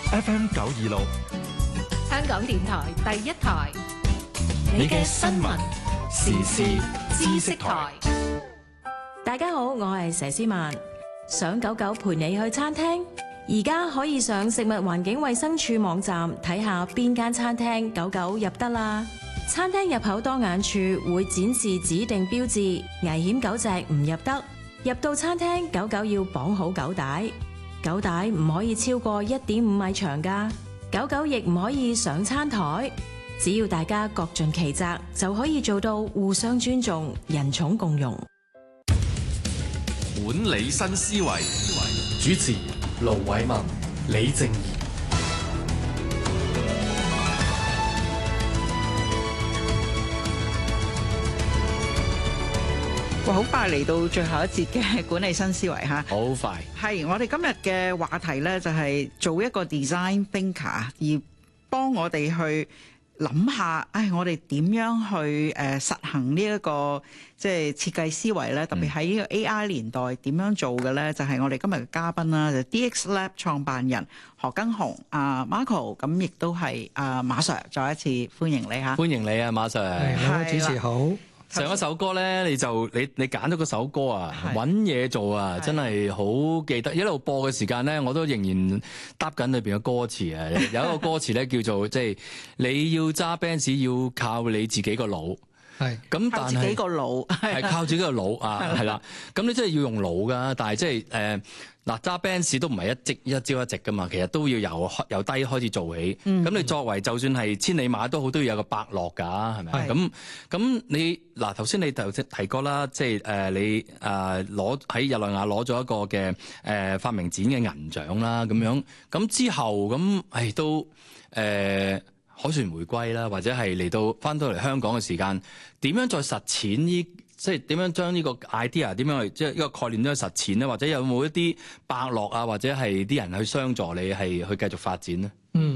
FM 926， 香港電台第一台， 你嘅新聞時事知識台。 大家好，我係佘詩曼。想狗狗陪你去餐廳，而家可以上食物環境衛生署網站睇下邊間餐廳狗狗入得啦。餐廳入口當眼處會展示指定標誌，危險狗隻唔入得。入到餐廳，狗狗要綁好狗帶，狗帶唔可以超過1.5米長㗎。狗狗亦唔可以上餐台。只要大家各盡其責，就可以做到互相尊重、人寵共融。 管理新思維，主持盧偉民、李靜宜。 哇！好快嚟到最後一節嘅管理新思維嚇， 好快。 係我哋今日嘅話題呢，就係做一個 design thinker，而幫我哋去諗下，我哋點樣去實行呢一個即係設計思維咧？特別喺呢個 AI 年代點樣做嘅咧？就係我哋今日嘅嘉賓啦，就 DX Lab 創辦人何庚雄Marco， 咁亦都係馬 Sir， 再一次歡迎你嚇。 歡迎你啊，馬 Sir。 兩位主持好。 上一首歌咧，你揀咗嗰首歌啊，揾嘢做啊，真係好記得。一路播嘅時間咧，我都仍然答緊裏邊嘅歌詞啊。有一個歌詞咧叫做即係你要揸 Benz 要靠你自己個腦。係咁，但係自己個腦係靠自己個腦啊，係啦。咁你真係要用腦噶，但係即係嗱揸 Benz 都唔係一朝一夕噶嘛，其實都要由低開始做起。咁你作為就算係千里馬都好，都要有個伯樂㗎，係咪？咁你嗱頭先你提過啦，即係你攞喺日內瓦攞咗一個嘅發明展嘅銀獎啦，咁樣咁之後咁都凱旋回歸啦，或者係嚟到翻到嚟香港嘅時間，點樣再實踐呢？即係點樣將呢個 idea 點樣去即係呢個概念點樣實踐咧？或者有冇一啲伯樂啊，或者係啲人去相助你係去繼續發展咧？